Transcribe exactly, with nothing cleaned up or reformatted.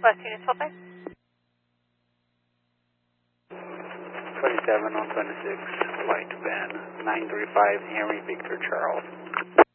West Units, hold by. twenty-seven on twenty-six, flight van nine three five Henry Victor Charles.